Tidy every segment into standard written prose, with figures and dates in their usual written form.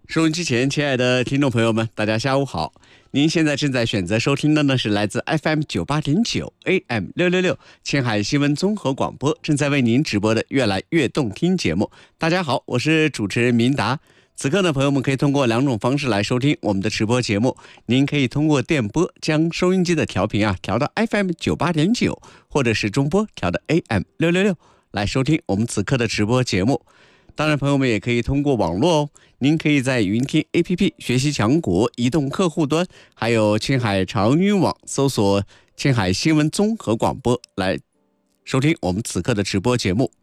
收音机前，亲爱的听众朋友们，大家下午好。您现在正在选择收听的呢是来自 FM98.9 AM666 青海新闻综合广播正在为您直播的越来越动听节目。大家好，我是主持人明达。此刻呢，朋友们可以通过两种方式来收听我们的直播节目。您可以通过电波将收音机的调频调到 FM98.9， 或者是中波调到 AM666 来收听我们此刻的直播节目。当然，朋友们也可以通过网络哦。您可以在云听 APP、学习强国移动客户端，还有青海长语网搜索青海新闻综合广播来收听我们此刻的直播节目。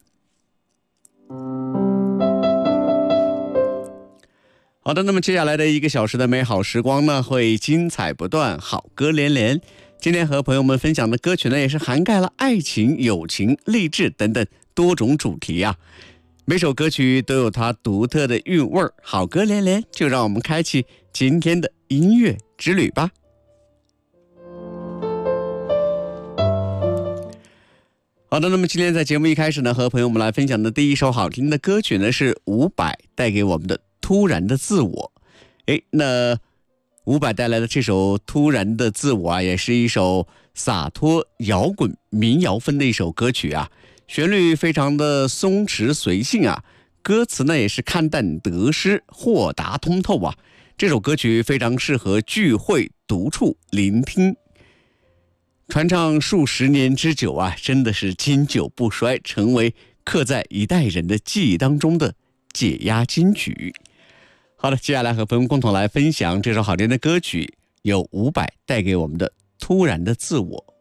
好的，那么接下来的1个小时的美好时光呢，会精彩不断，好歌连连。今天和朋友们分享的歌曲呢，也是涵盖了爱情、友情、励志等等多种主题啊。每首歌曲都有它独特的韵味儿，好歌连连，就让我们开启今天的音乐之旅吧。好的，那么今天在节目一开始呢，和朋友们来分享的第一首好听的歌曲呢，是伍佰带给我们的《突然的自我》。那伍佰带来的这首《突然的自我》也是一首洒脱摇滚民谣风的一首歌曲啊。旋律非常的松弛随性啊，歌词呢也是看淡得失，豁达通透啊。这首歌曲非常适合聚会、独处、聆听，传唱数十年之久啊，真的是经久不衰，成为刻在一代人的记忆当中的解压金曲。好的，接下来和朋友们共同来分享这首好听的歌曲，由伍佰带给我们的《突然的自我》。